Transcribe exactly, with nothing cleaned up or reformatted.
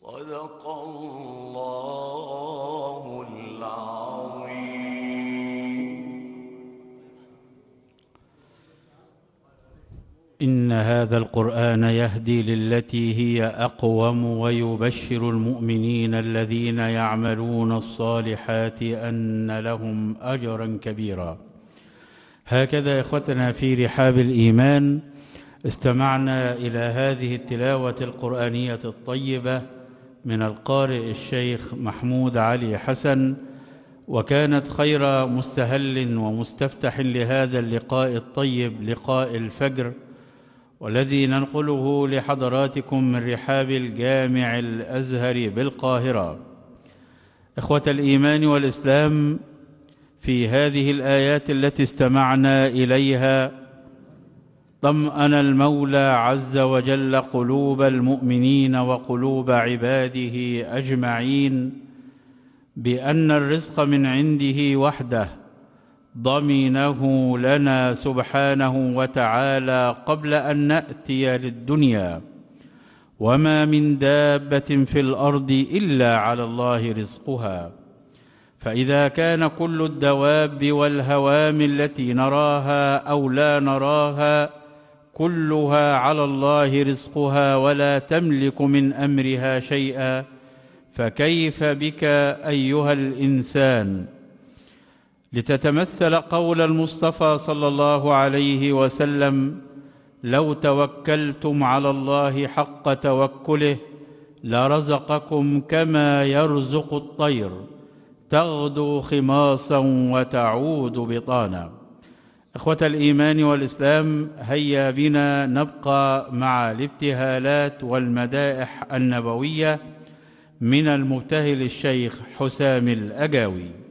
صدق الله العظيم. إن هذا القرآن يهدي للتي هي أقوم ويبشر المؤمنين الذين يعملون الصالحات أن لهم أجرا كبيرا. هكذا إخوتنا في رحاب الإيمان استمعنا إلى هذه التلاوة القرآنية الطيبة من القارئ الشيخ محمود علي حسن، وكانت خير مستهل ومستفتح لهذا اللقاء الطيب لقاء الفجر، والذي ننقله لحضراتكم من رحاب الجامع الأزهر بالقاهرة. إخوة الإيمان والإسلام، في هذه الآيات التي استمعنا إليها طمأن المولى عز وجل قلوب المؤمنين وقلوب عباده أجمعين بأن الرزق من عنده وحده ضمنه لنا سبحانه وتعالى قبل أن نأتي للدنيا، وما من دابة في الأرض إلا على الله رزقها. فإذا كان كل الدواب والهوام التي نراها أو لا نراها كلها على الله رزقها ولا تملك من أمرها شيئا، فكيف بك أيها الإنسان؟ لتتمثل قول المصطفى صلى الله عليه وسلم: لو توكلتم على الله حق توكله لرزقكم كما يرزق الطير تغدو خماصا وتعود بطانا. إخوة الإيمان والإسلام، هيا بنا نبقى مع الابتهالات والمدائح النبوية من المبتهل الشيخ حسام الأجاوي.